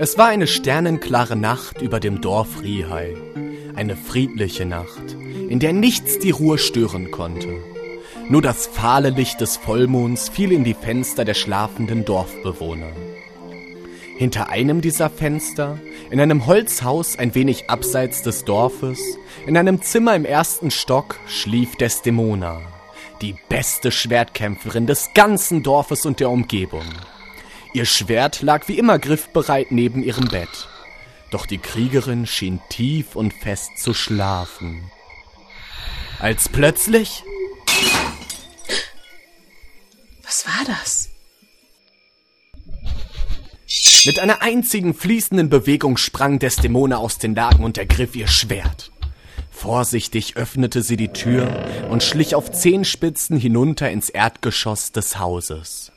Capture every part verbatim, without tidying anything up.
Es war eine sternenklare Nacht über dem Dorf Rihai. Eine friedliche Nacht, in der nichts die Ruhe stören konnte. Nur das fahle Licht des Vollmonds fiel in die Fenster der schlafenden Dorfbewohner. Hinter einem dieser Fenster, in einem Holzhaus ein wenig abseits des Dorfes, in einem Zimmer im ersten Stock, schlief Desdemona, die beste Schwertkämpferin des ganzen Dorfes und der Umgebung. Ihr Schwert lag wie immer griffbereit neben ihrem Bett. Doch die Kriegerin schien tief und fest zu schlafen. Als plötzlich... Was war das? Mit einer einzigen fließenden Bewegung sprang Desdemona aus den Laken und ergriff ihr Schwert. Vorsichtig öffnete sie die Tür und schlich auf Zehenspitzen hinunter ins Erdgeschoss des Hauses.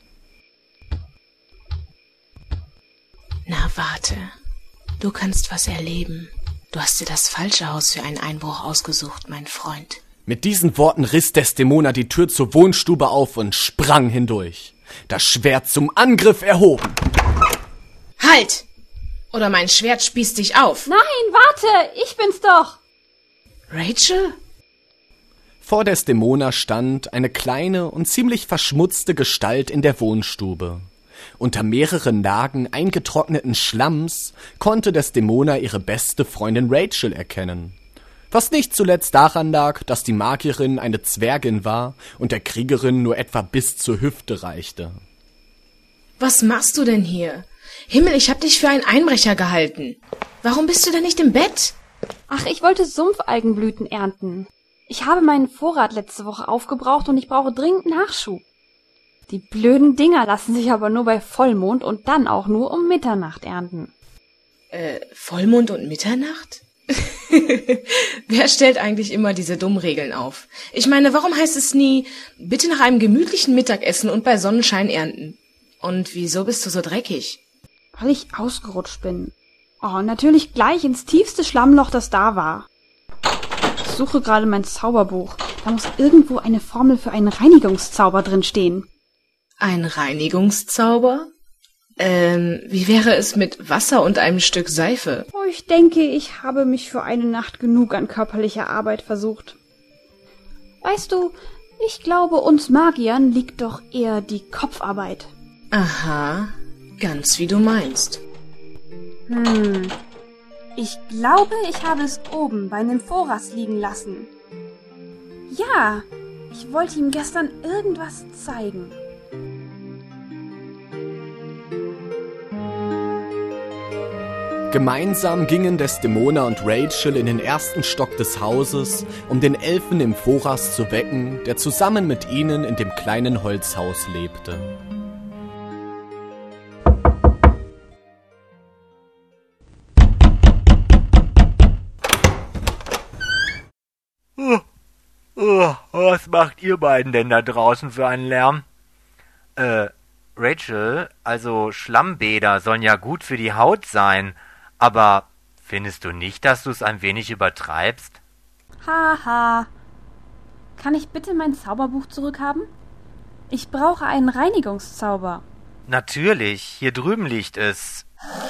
Na, warte. Du kannst was erleben. Du hast dir das falsche Haus für einen Einbruch ausgesucht, mein Freund. Mit diesen Worten riss Desdemona die Tür zur Wohnstube auf und sprang hindurch, das Schwert zum Angriff erhoben. Halt! Oder mein Schwert spießt dich auf. Nein, warte, ich bin's doch. Rachel? Vor Desdemona stand eine kleine und ziemlich verschmutzte Gestalt in der Wohnstube. Unter mehreren Lagen eingetrockneten Schlamms konnte Desdemona ihre beste Freundin Rachel erkennen. Was nicht zuletzt daran lag, dass die Magierin eine Zwergin war und der Kriegerin nur etwa bis zur Hüfte reichte. Was machst du denn hier? Himmel, ich hab dich für einen Einbrecher gehalten. Warum bist du denn nicht im Bett? Ach, ich wollte Sumpfeigenblüten ernten. Ich habe meinen Vorrat letzte Woche aufgebraucht und ich brauche dringend Nachschub. Die blöden Dinger lassen sich aber nur bei Vollmond und dann auch nur um Mitternacht ernten. Äh, Vollmond und Mitternacht? Wer stellt eigentlich immer diese dummen Regeln auf? Ich meine, warum heißt es nie, bitte nach einem gemütlichen Mittagessen und bei Sonnenschein ernten? Und wieso bist du so dreckig? Weil ich ausgerutscht bin. Oh, natürlich gleich ins tiefste Schlammloch, das da war. Ich suche gerade mein Zauberbuch. Da muss irgendwo eine Formel für einen Reinigungszauber drin stehen. Ein Reinigungszauber? Ähm, wie wäre es mit Wasser und einem Stück Seife? Oh, ich denke, ich habe mich für eine Nacht genug an körperlicher Arbeit versucht. Weißt du, ich glaube, uns Magiern liegt doch eher die Kopfarbeit. Aha, ganz wie du meinst. Hm, ich glaube, ich habe es oben bei einem Vorrat liegen lassen. Ja, ich wollte ihm gestern irgendwas zeigen. Gemeinsam gingen Desdemona und Rachel in den ersten Stock des Hauses, um den Elfen im Voraus zu wecken, der zusammen mit ihnen in dem kleinen Holzhaus lebte. Uh, uh, was macht ihr beiden denn da draußen für einen Lärm? Äh, Rachel, also Schlammbäder sollen ja gut für die Haut sein. Aber findest du nicht, dass du es ein wenig übertreibst? Haha. Kann ich bitte mein Zauberbuch zurückhaben? Ich brauche einen Reinigungszauber. Natürlich, hier drüben liegt es.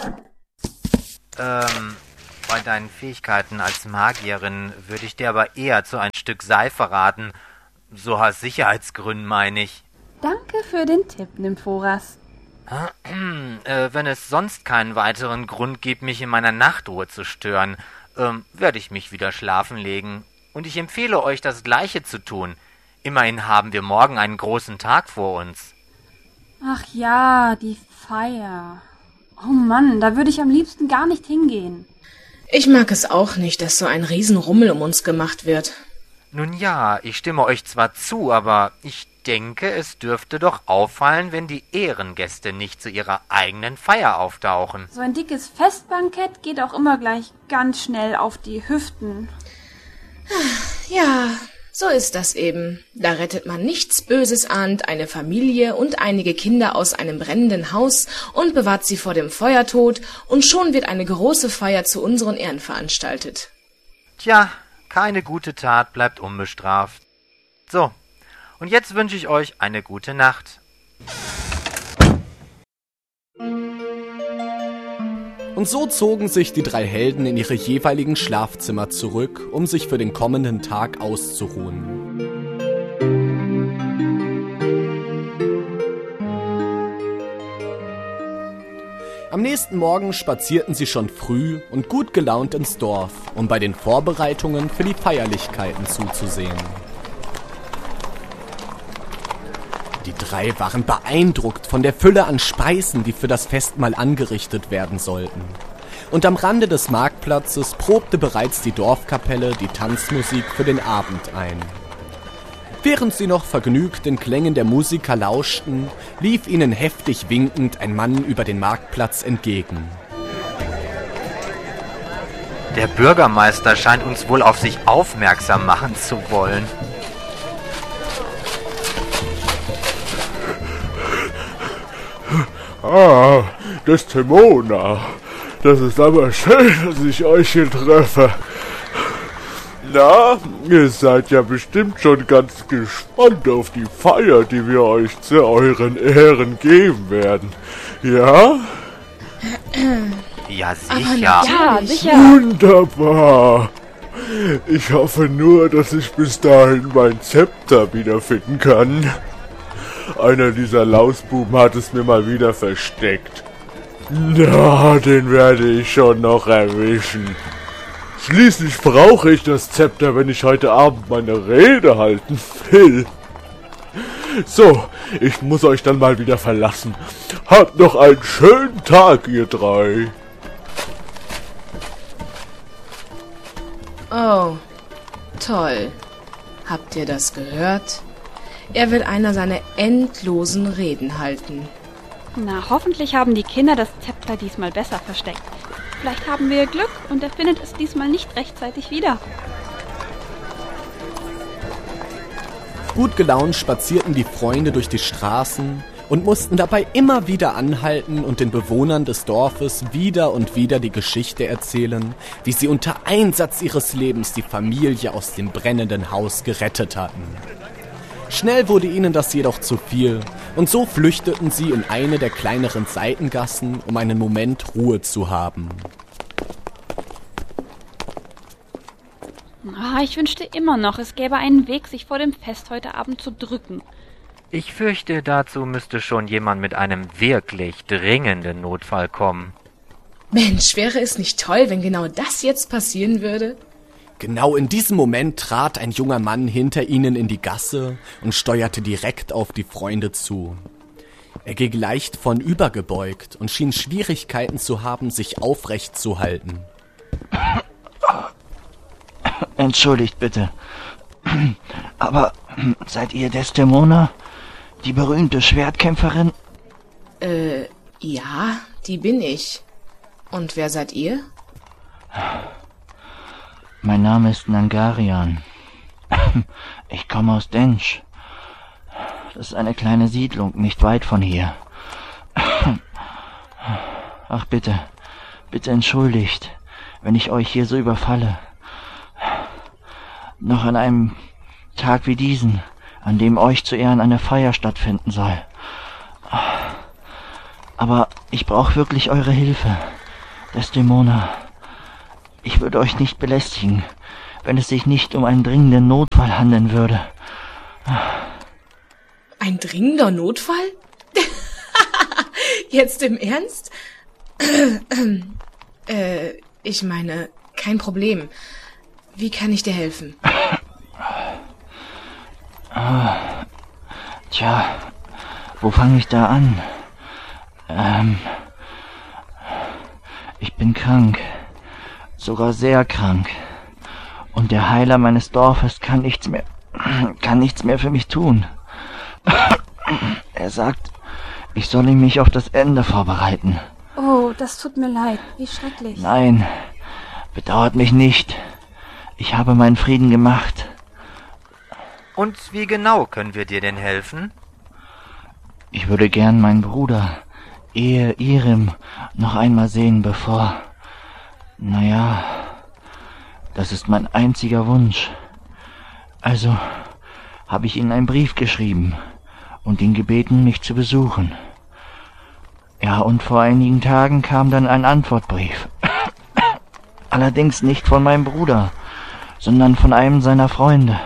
Ähm, bei deinen Fähigkeiten als Magierin würde ich dir aber eher zu ein Stück Seife raten. So aus Sicherheitsgründen meine ich. Danke für den Tipp, Nymphoras. Äh, wenn es sonst keinen weiteren Grund gibt, mich in meiner Nachtruhe zu stören, ähm, werde ich mich wieder schlafen legen. Und ich empfehle euch, das Gleiche zu tun. Immerhin haben wir morgen einen großen Tag vor uns. Ach ja, die Feier. Oh Mann, da würde ich am liebsten gar nicht hingehen. Ich mag es auch nicht, dass so ein Riesenrummel um uns gemacht wird. Nun ja, ich stimme euch zwar zu, aber ich denke, es dürfte doch auffallen, wenn die Ehrengäste nicht zu ihrer eigenen Feier auftauchen. So ein dickes Festbankett geht auch immer gleich ganz schnell auf die Hüften. Ja, so ist das eben. Da rettet man nichts Böses ahnt, eine Familie und einige Kinder aus einem brennenden Haus und bewahrt sie vor dem Feuertod, und schon wird eine große Feier zu unseren Ehren veranstaltet. Tja, keine gute Tat bleibt unbestraft. So, und jetzt wünsche ich euch eine gute Nacht. Und so zogen sich die drei Helden in ihre jeweiligen Schlafzimmer zurück, um sich für den kommenden Tag auszuruhen. Am nächsten Morgen spazierten sie schon früh und gut gelaunt ins Dorf, um bei den Vorbereitungen für die Feierlichkeiten zuzusehen. Die drei waren beeindruckt von der Fülle an Speisen, die für das Festmahl angerichtet werden sollten. Und am Rande des Marktplatzes probte bereits die Dorfkapelle die Tanzmusik für den Abend ein. Während sie noch vergnügt den Klängen der Musiker lauschten, lief ihnen heftig winkend ein Mann über den Marktplatz entgegen. Der Bürgermeister scheint uns wohl auf sich aufmerksam machen zu wollen. Ah, Desdemona. Das ist aber schön, dass ich euch hier treffe. Na, ihr seid ja bestimmt schon ganz gespannt auf die Feier, die wir euch zu euren Ehren geben werden. Ja? Ja, sicher. Ja, sicher. Wunderbar. Ich hoffe nur, dass ich bis dahin mein Zepter wiederfinden kann. Einer dieser Lausbuben hat es mir mal wieder versteckt. Na, den werde ich schon noch erwischen. Schließlich brauche ich das Zepter, wenn ich heute Abend meine Rede halten will. So, ich muss euch dann mal wieder verlassen. Habt noch einen schönen Tag, ihr drei. Oh, toll. Habt ihr das gehört? Er will einer seiner endlosen Reden halten. Na, hoffentlich haben die Kinder das Zepter diesmal besser versteckt. Vielleicht haben wir Glück und er findet es diesmal nicht rechtzeitig wieder. Gut gelaunt spazierten die Freunde durch die Straßen und mussten dabei immer wieder anhalten und den Bewohnern des Dorfes wieder und wieder die Geschichte erzählen, wie sie unter Einsatz ihres Lebens die Familie aus dem brennenden Haus gerettet hatten. Schnell wurde ihnen das jedoch zu viel und so flüchteten sie in eine der kleineren Seitengassen, um einen Moment Ruhe zu haben. Ah, ich wünschte immer noch, es gäbe einen Weg, sich vor dem Fest heute Abend zu drücken. Ich fürchte, dazu müsste schon jemand mit einem wirklich dringenden Notfall kommen. Mensch, wäre es nicht toll, wenn genau das jetzt passieren würde? Genau in diesem Moment trat ein junger Mann hinter ihnen in die Gasse und steuerte direkt auf die Freunde zu. Er ging leicht vornübergebeugt und schien Schwierigkeiten zu haben, sich aufrecht zu halten. Entschuldigt bitte, aber seid ihr Desdemona, die berühmte Schwertkämpferin? Äh, ja, die bin ich. Und wer seid ihr? Mein Name ist Nangarian. Ich komme aus Densch. Das ist eine kleine Siedlung, nicht weit von hier. Ach bitte, bitte entschuldigt, wenn ich euch hier so überfalle. Noch an einem Tag wie diesen, an dem euch zu Ehren eine Feier stattfinden soll. Aber ich brauche wirklich eure Hilfe, Desdemona. Ich würde euch nicht belästigen, wenn es sich nicht um einen dringenden Notfall handeln würde. Ein dringender Notfall? Jetzt im Ernst? äh, ich meine, kein Problem. Wie kann ich dir helfen? Ah, tja, wo fange ich da an? Ähm, ich bin krank. Sogar sehr krank. Und der Heiler meines Dorfes kann nichts mehr, kann nichts mehr für mich tun. Er sagt, ich solle mich auf das Ende vorbereiten. Oh, das tut mir leid. Wie schrecklich. Nein, bedauert mich nicht. Ich habe meinen Frieden gemacht. Und wie genau können wir dir denn helfen? Ich würde gern meinen Bruder, Ehe Irim, noch einmal sehen, bevor... Naja, das ist mein einziger Wunsch. Also habe ich ihnen einen Brief geschrieben und ihn gebeten, mich zu besuchen. Ja, und vor einigen Tagen kam dann ein Antwortbrief. Allerdings nicht von meinem Bruder, sondern von einem seiner Freunde.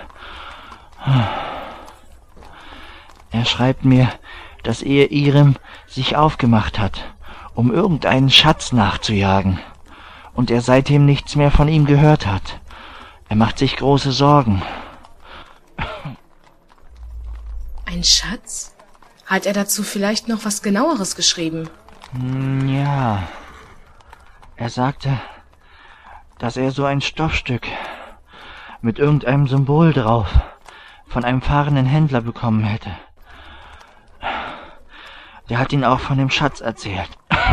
Er schreibt mir, dass er Irem sich aufgemacht hat, um irgendeinen Schatz nachzujagen, und er seitdem nichts mehr von ihm gehört hat. Er macht sich große Sorgen. Ein Schatz? Hat er dazu vielleicht noch was Genaueres geschrieben? Ja. Er sagte, dass er so ein Stoffstück mit irgendeinem Symbol drauf von einem fahrenden Händler bekommen hätte. Der hat ihn auch von dem Schatz erzählt.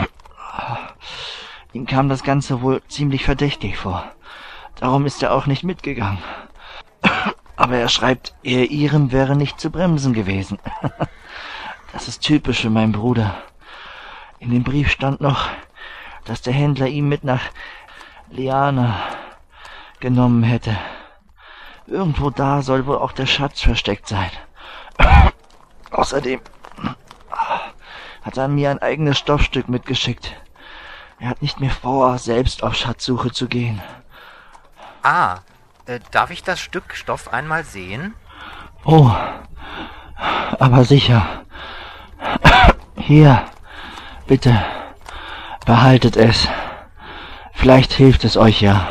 Ihm kam das Ganze wohl ziemlich verdächtig vor. Darum ist er auch nicht mitgegangen. Aber er schreibt, er Irem wäre nicht zu bremsen gewesen. Das ist typisch für meinen Bruder. In dem Brief stand noch, dass der Händler ihn mit nach Liana genommen hätte. Irgendwo da soll wohl auch der Schatz versteckt sein. Außerdem hat er mir ein eigenes Stoffstück mitgeschickt. Er hat nicht mehr vor, selbst auf Schatzsuche zu gehen. Ah, äh, darf ich das Stück Stoff einmal sehen? Oh, aber sicher. Hier, bitte, behaltet es. Vielleicht hilft es euch ja.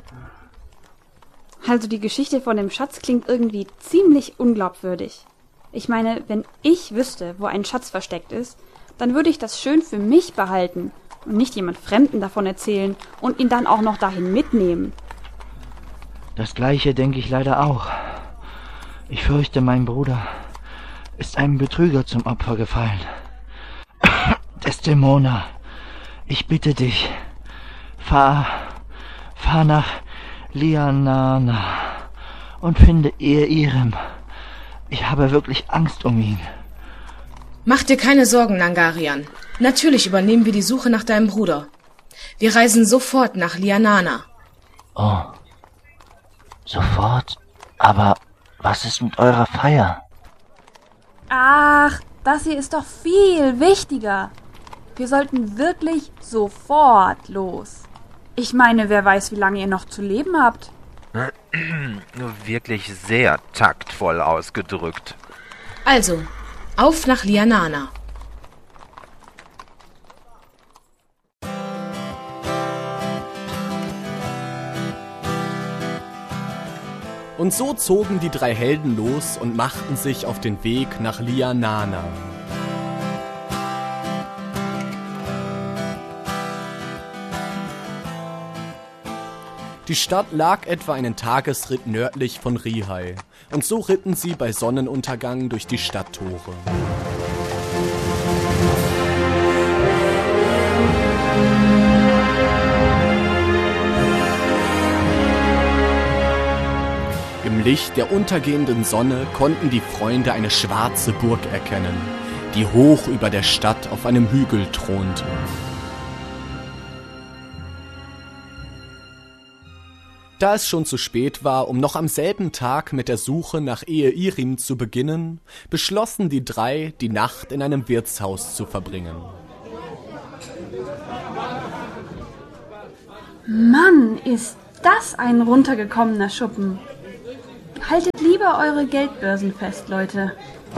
Also die Geschichte von dem Schatz klingt irgendwie ziemlich unglaubwürdig. Ich meine, wenn ich wüsste, wo ein Schatz versteckt ist, dann würde ich das schön für mich behalten und nicht jemand Fremden davon erzählen und ihn dann auch noch dahin mitnehmen. Das Gleiche denke ich leider auch. Ich fürchte, mein Bruder ist einem Betrüger zum Opfer gefallen. Desdemona, ich bitte dich, fahr, fahr nach Lianana und finde ihr Irem. Ich habe wirklich Angst um ihn. Mach dir keine Sorgen, Nangarian. Natürlich übernehmen wir die Suche nach deinem Bruder. Wir reisen sofort nach Lianana. Oh, sofort? Aber was ist mit eurer Feier? Ach, das hier ist doch viel wichtiger. Wir sollten wirklich sofort los. Ich meine, wer weiß, wie lange ihr noch zu leben habt. Nur wirklich sehr taktvoll ausgedrückt. Also, auf nach Lianana. Und so zogen die drei Helden los und machten sich auf den Weg nach Lianana. Die Stadt lag etwa einen Tagesritt nördlich von Rihai, und so ritten sie bei Sonnenuntergang durch die Stadttore. Im Licht der untergehenden Sonne konnten die Freunde eine schwarze Burg erkennen, die hoch über der Stadt auf einem Hügel thronte. Da es schon zu spät war, um noch am selben Tag mit der Suche nach Ehe-Irim zu beginnen, beschlossen die drei, die Nacht in einem Wirtshaus zu verbringen. Mann, ist das ein runtergekommener Schuppen. Haltet lieber eure Geldbörsen fest, Leute.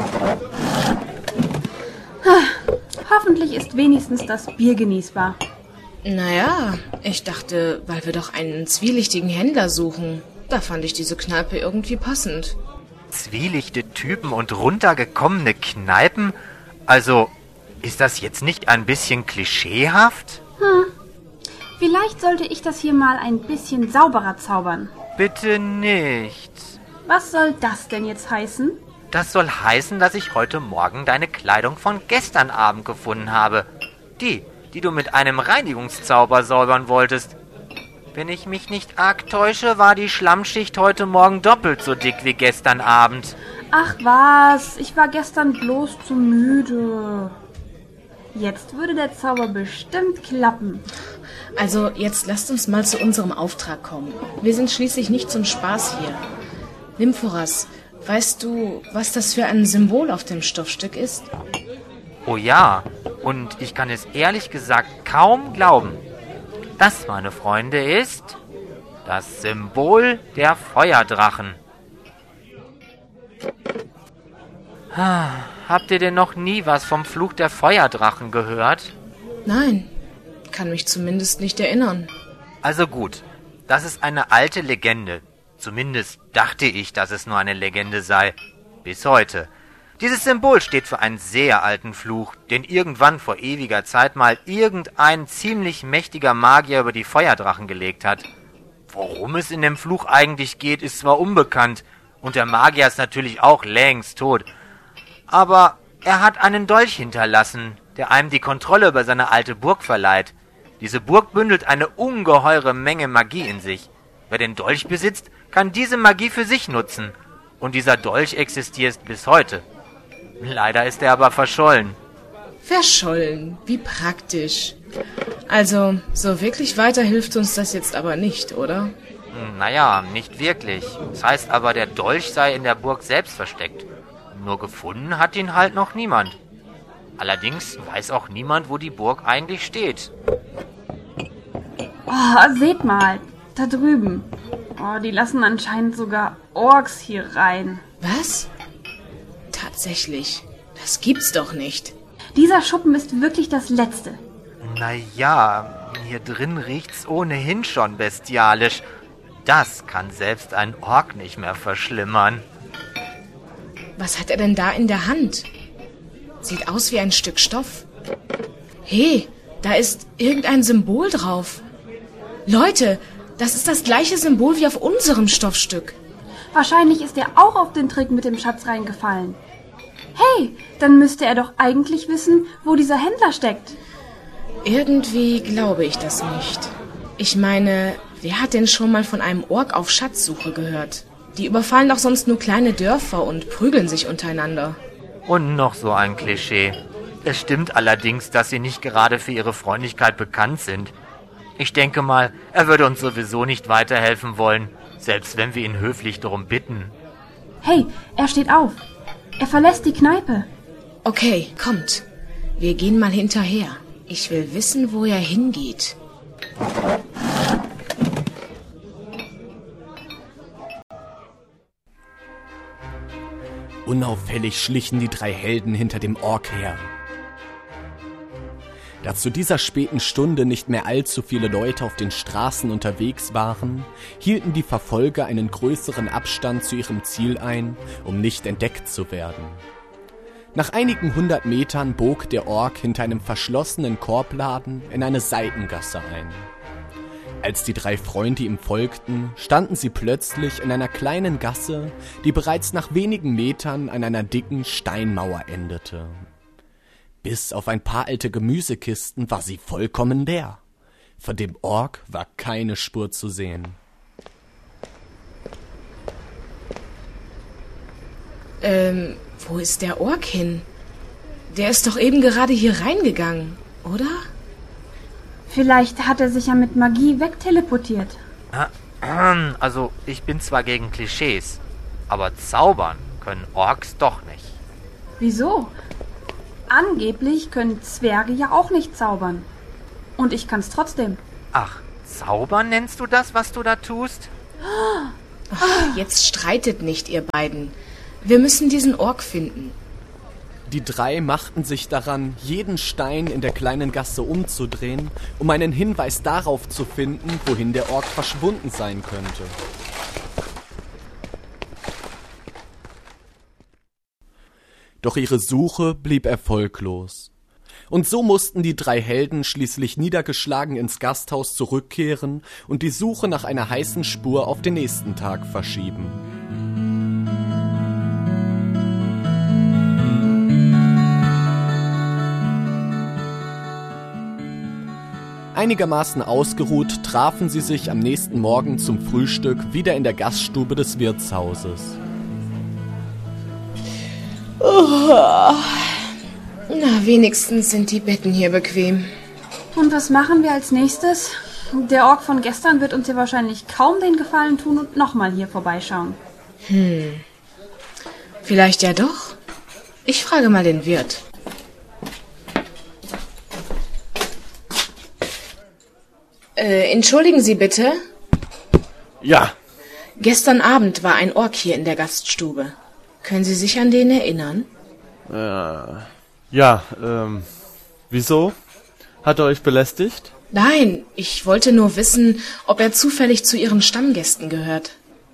Hoffentlich ist wenigstens das Bier genießbar. Naja, ich dachte, weil wir doch einen zwielichtigen Händler suchen. Da fand ich diese Kneipe irgendwie passend. Zwielichte Typen und runtergekommene Kneipen? Also, ist das jetzt nicht ein bisschen klischeehaft? Hm. Vielleicht sollte ich das hier mal ein bisschen sauberer zaubern. Bitte nicht. Was soll das denn jetzt heißen? Das soll heißen, dass ich heute Morgen deine Kleidung von gestern Abend gefunden habe. Die, die du mit einem Reinigungszauber säubern wolltest. Wenn ich mich nicht arg täusche, war die Schlammschicht heute Morgen doppelt so dick wie gestern Abend. Ach was, ich war gestern bloß zu müde. Jetzt würde der Zauber bestimmt klappen. Also, jetzt lasst uns mal zu unserem Auftrag kommen. Wir sind schließlich nicht zum Spaß hier. Nymphoras, weißt du, was das für ein Symbol auf dem Stoffstück ist? Oh ja, und ich kann es ehrlich gesagt kaum glauben. Das, meine Freunde, ist das Symbol der Feuerdrachen. Habt ihr denn noch nie was vom Fluch der Feuerdrachen gehört? Nein, kann mich zumindest nicht erinnern. Also gut, das ist eine alte Legende. Zumindest dachte ich, dass es nur eine Legende sei. Bis heute. Dieses Symbol steht für einen sehr alten Fluch, den irgendwann vor ewiger Zeit mal irgendein ziemlich mächtiger Magier über die Feuerdrachen gelegt hat. Worum es in dem Fluch eigentlich geht, ist zwar unbekannt, und der Magier ist natürlich auch längst tot. Aber er hat einen Dolch hinterlassen, der einem die Kontrolle über seine alte Burg verleiht. Diese Burg bündelt eine ungeheure Menge Magie in sich. Wer den Dolch besitzt, kann diese Magie für sich nutzen. Und dieser Dolch existiert bis heute. Leider ist er aber verschollen. Verschollen? Wie praktisch. Also, so wirklich weiter hilft uns das jetzt aber nicht, oder? Naja, nicht wirklich. Das heißt aber, der Dolch sei in der Burg selbst versteckt. Nur gefunden hat ihn halt noch niemand. Allerdings weiß auch niemand, wo die Burg eigentlich steht. Oh, seht mal, da drüben. Oh, die lassen anscheinend sogar Orks hier rein. Was? Tatsächlich. Das gibt's doch nicht. Dieser Schuppen ist wirklich das Letzte. Naja, hier drin riecht's ohnehin schon bestialisch. Das kann selbst ein Ork nicht mehr verschlimmern. Was hat er denn da in der Hand? Sieht aus wie ein Stück Stoff. Hey, da ist irgendein Symbol drauf. Leute, das ist das gleiche Symbol wie auf unserem Stoffstück. Wahrscheinlich ist er auch auf den Trick mit dem Schatz reingefallen. Hey, dann müsste er doch eigentlich wissen, wo dieser Händler steckt. Irgendwie glaube ich das nicht. Ich meine, wer hat denn schon mal von einem Ork auf Schatzsuche gehört? Die überfallen doch sonst nur kleine Dörfer und prügeln sich untereinander. Und noch so ein Klischee. Es stimmt allerdings, dass sie nicht gerade für ihre Freundlichkeit bekannt sind. Ich denke mal, er würde uns sowieso nicht weiterhelfen wollen, selbst wenn wir ihn höflich darum bitten. Hey, er steht auf. Er verlässt die Kneipe. Okay, kommt. Wir gehen mal hinterher. Ich will wissen, wo er hingeht. Unauffällig schlichen die drei Helden hinter dem Ork her. Da zu dieser späten Stunde nicht mehr allzu viele Leute auf den Straßen unterwegs waren, hielten die Verfolger einen größeren Abstand zu ihrem Ziel ein, um nicht entdeckt zu werden. Nach einigen hundert Metern bog der Ork hinter einem verschlossenen Korbladen in eine Seitengasse ein. Als die drei Freunde ihm folgten, standen sie plötzlich in einer kleinen Gasse, die bereits nach wenigen Metern an einer dicken Steinmauer endete. Bis auf ein paar alte Gemüsekisten war sie vollkommen leer. Von dem Ork war keine Spur zu sehen. Ähm, wo ist der Ork hin? Der ist doch eben gerade hier reingegangen, oder? Vielleicht hat er sich ja mit Magie wegteleportiert. Also, ich bin zwar gegen Klischees, aber zaubern können Orks doch nicht. Wieso? Angeblich können Zwerge ja auch nicht zaubern. Und ich kann's trotzdem. Ach, zaubern nennst du das, was du da tust? Ach, jetzt streitet nicht, ihr beiden. Wir müssen diesen Ork finden. Die drei machten sich daran, jeden Stein in der kleinen Gasse umzudrehen, um einen Hinweis darauf zu finden, wohin der Ork verschwunden sein könnte. Doch ihre Suche blieb erfolglos. Und so mussten die drei Helden schließlich niedergeschlagen ins Gasthaus zurückkehren und die Suche nach einer heißen Spur auf den nächsten Tag verschieben. Einigermaßen ausgeruht trafen sie sich am nächsten Morgen zum Frühstück wieder in der Gaststube des Wirtshauses. Oh. Na, wenigstens sind die Betten hier bequem. Und was machen wir als nächstes? Der Ork von gestern wird uns ja wahrscheinlich kaum den Gefallen tun und nochmal hier vorbeischauen. Hm. Vielleicht ja doch. Ich frage mal den Wirt. Äh, entschuldigen Sie bitte. Ja, Gestern Abend war ein Ork hier in der Gaststube. Können Sie sich an den erinnern? äh, ja, ähm, wieso? Hat er euch belästigt? Nein, ich wollte nur wissen, ob er zufällig zu Ihren Stammgästen gehört.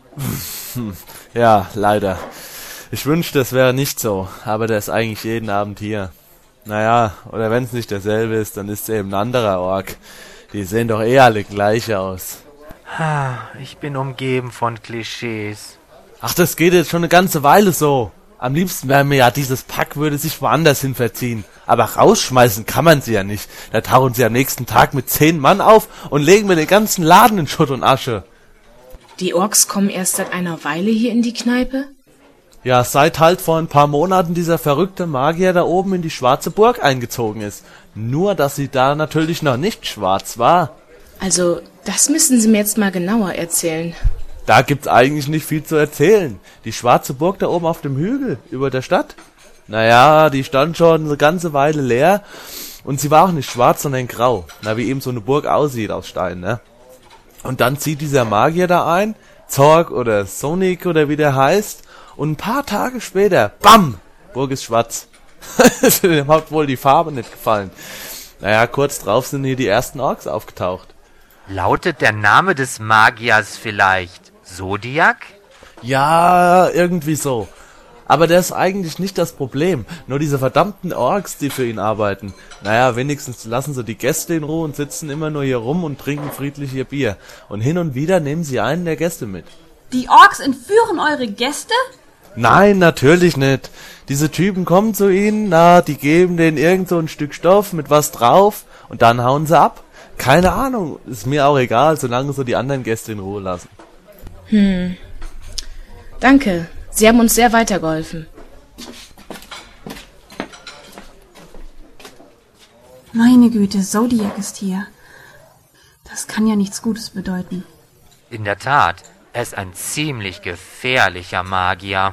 Ja, leider. Ich wünschte, es wäre nicht so, aber der ist eigentlich jeden Abend hier. Naja, oder wenn es nicht derselbe ist, dann ist es eben ein anderer Ork. Die sehen doch eh alle gleich aus. Ich bin umgeben von Klischees. Ach, das geht jetzt schon eine ganze Weile so. Am liebsten wäre mir ja, dieses Pack würde sich woanders hin verziehen. Aber rausschmeißen kann man sie ja nicht. Da tauchen sie am nächsten Tag mit zehn Mann auf und legen mir den ganzen Laden in Schutt und Asche. Die Orks kommen erst seit einer Weile hier in die Kneipe? Ja, seit halt vor ein paar Monaten dieser verrückte Magier da oben in die schwarze Burg eingezogen ist. Nur, dass sie da natürlich noch nicht schwarz war. Also, das müssen Sie mir jetzt mal genauer erzählen. Da gibt's eigentlich nicht viel zu erzählen. Die schwarze Burg da oben auf dem Hügel über der Stadt. Naja, die stand schon eine ganze Weile leer. Und sie war auch nicht schwarz, sondern grau. Na, wie eben so eine Burg aussieht aus Stein, ne? Und dann zieht dieser Magier da ein, Zorg oder Sonic oder wie der heißt. Und ein paar Tage später, bam, Burg ist schwarz. Dem hat wohl die Farbe nicht gefallen. Naja, kurz drauf sind hier die ersten Orks aufgetaucht. Lautet der Name des Magiers vielleicht Zodiac? Ja, irgendwie so. Aber der ist eigentlich nicht das Problem. Nur diese verdammten Orks, die für ihn arbeiten. Naja, wenigstens lassen sie die Gäste in Ruhe und sitzen immer nur hier rum und trinken friedlich ihr Bier. Und hin und wieder nehmen sie einen der Gäste mit. Die Orks entführen eure Gäste? Nein, natürlich nicht. Diese Typen kommen zu ihnen, na, die geben denen irgend so ein Stück Stoff mit was drauf und dann hauen sie ab. Keine Ahnung, ist mir auch egal, solange sie die anderen Gäste in Ruhe lassen. Hm. Danke, Sie haben uns sehr weitergeholfen. Meine Güte, Zodiac ist hier. Das kann ja nichts Gutes bedeuten. In der Tat, er ist ein ziemlich gefährlicher Magier.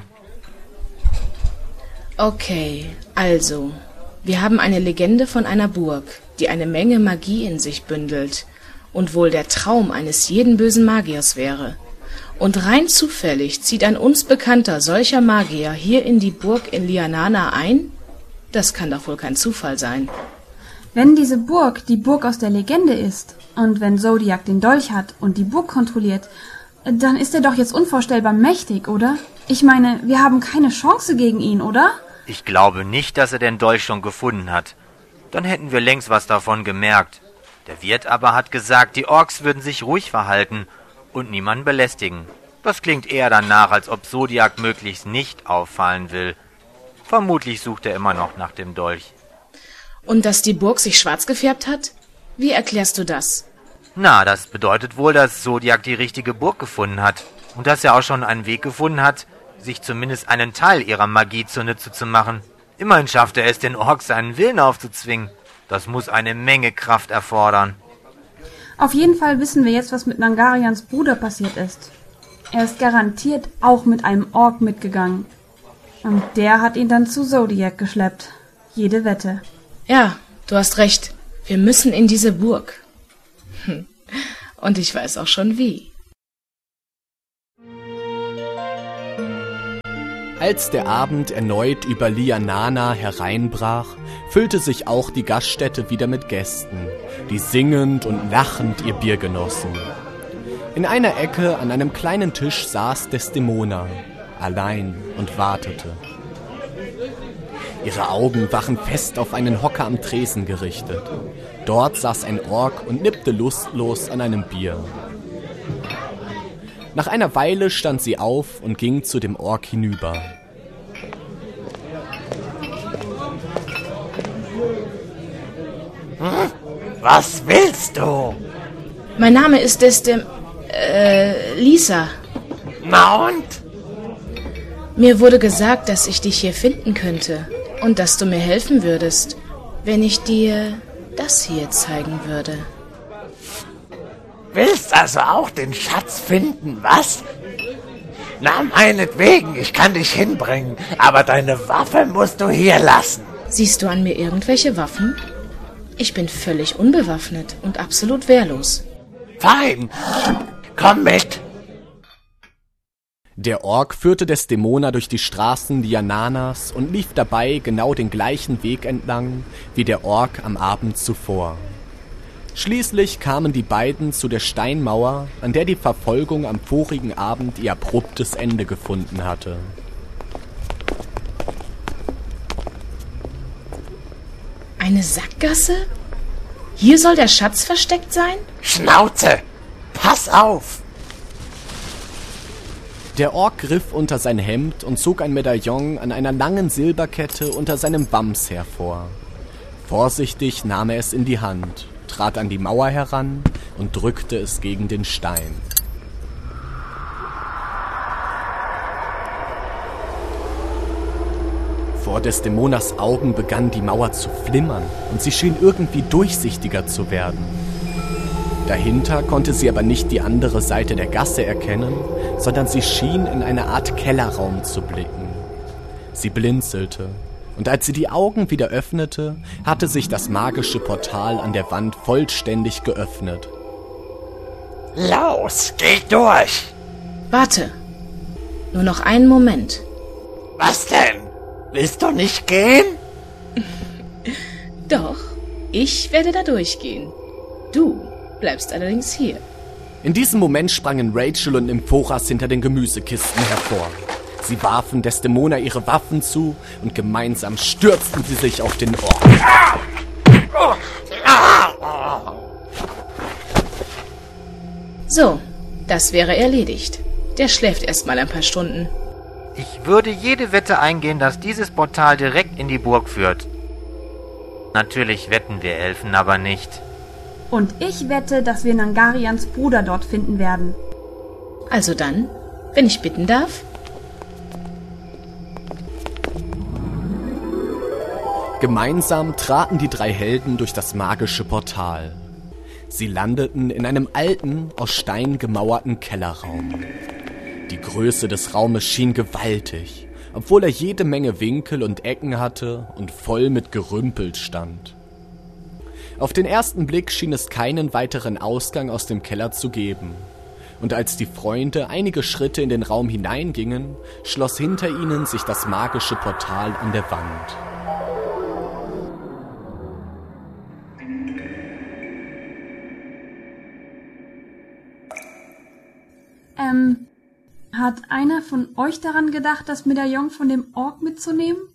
Okay, also, wir haben eine Legende von einer Burg, die eine Menge Magie in sich bündelt und wohl der Traum eines jeden bösen Magiers wäre. Und rein zufällig zieht ein uns Bekannter solcher Magier hier in die Burg in Lianana ein? Das kann doch wohl kein Zufall sein. Wenn diese Burg die Burg aus der Legende ist und wenn Zodiac den Dolch hat und die Burg kontrolliert, dann ist er doch jetzt unvorstellbar mächtig, oder? Ich meine, wir haben keine Chance gegen ihn, oder? Ich glaube nicht, dass er den Dolch schon gefunden hat. Dann hätten wir längst was davon gemerkt. Der Wirt aber hat gesagt, die Orks würden sich ruhig verhalten und niemanden belästigen. Das klingt eher danach, als ob Zodiac möglichst nicht auffallen will. Vermutlich sucht er immer noch nach dem Dolch. Und dass die Burg sich schwarz gefärbt hat? Wie erklärst du das? Na, das bedeutet wohl, dass Zodiac die richtige Burg gefunden hat. Und dass er auch schon einen Weg gefunden hat, sich zumindest einen Teil ihrer Magie zunutze zu machen. Immerhin schafft er es, den Orks seinen Willen aufzuzwingen. Das muss eine Menge Kraft erfordern. Auf jeden Fall wissen wir jetzt, was mit Nangarians Bruder passiert ist. Er ist garantiert auch mit einem Ork mitgegangen. Und der hat ihn dann zu Zodiac geschleppt. Jede Wette. Ja, du hast recht. Wir müssen in diese Burg. Hm. Und ich weiß auch schon wie. Als der Abend erneut über Lianana hereinbrach, füllte sich auch die Gaststätte wieder mit Gästen, die singend und lachend ihr Bier genossen. In einer Ecke an einem kleinen Tisch saß Desdemona, allein und wartete. Ihre Augen waren fest auf einen Hocker am Tresen gerichtet. Dort saß ein Ork und nippte lustlos an einem Bier. Nach einer Weile stand sie auf und ging zu dem Ork hinüber. Was willst du? Mein Name ist Desdem... äh... Lisa. Na und? Mir wurde gesagt, dass ich dich hier finden könnte und dass du mir helfen würdest, wenn ich dir das hier zeigen würde. Willst also auch den Schatz finden, was? Na, meinetwegen, ich kann dich hinbringen, aber deine Waffe musst du hier lassen. Siehst du an mir irgendwelche Waffen? Ich bin völlig unbewaffnet und absolut wehrlos. Fein. Komm mit. Der Ork führte Desdemona durch die Straßen Liananas und lief dabei genau den gleichen Weg entlang wie der Ork am Abend zuvor. Schließlich kamen die beiden zu der Steinmauer, an der die Verfolgung am vorigen Abend ihr abruptes Ende gefunden hatte. Eine Sackgasse? Hier soll der Schatz versteckt sein? Schnauze! Pass auf! Der Ork griff unter sein Hemd und zog ein Medaillon an einer langen Silberkette unter seinem Wams hervor. Vorsichtig nahm er es in die Hand, trat an die Mauer heran und drückte es gegen den Stein. Vor Desdemonas Augen begann die Mauer zu flimmern und sie schien irgendwie durchsichtiger zu werden. Dahinter konnte sie aber nicht die andere Seite der Gasse erkennen, sondern sie schien in eine Art Kellerraum zu blicken. Sie blinzelte, und als sie die Augen wieder öffnete, hatte sich das magische Portal an der Wand vollständig geöffnet. Los, geh durch! Warte. Nur noch einen Moment. Was denn? Willst du nicht gehen? Doch, ich werde da durchgehen. Du bleibst allerdings hier. In diesem Moment sprangen Rachel und Nymphoras hinter den Gemüsekisten hervor. Sie warfen Desdemona ihre Waffen zu und gemeinsam stürzten sie sich auf den Ork. So, das wäre erledigt. Der schläft erst mal ein paar Stunden. Ich würde jede Wette eingehen, dass dieses Portal direkt in die Burg führt. Natürlich wetten wir Elfen aber nicht. Und ich wette, dass wir Nangarians Bruder dort finden werden. Also dann, wenn ich bitten darf. Gemeinsam traten die drei Helden durch das magische Portal. Sie landeten in einem alten, aus Stein gemauerten Kellerraum. Die Größe des Raumes schien gewaltig, obwohl er jede Menge Winkel und Ecken hatte und voll mit Gerümpel stand. Auf den ersten Blick schien es keinen weiteren Ausgang aus dem Keller zu geben. Und als die Freunde einige Schritte in den Raum hineingingen, schloss hinter ihnen sich das magische Portal an der Wand. Ähm, hat einer von euch daran gedacht, das Medaillon von dem Ork mitzunehmen?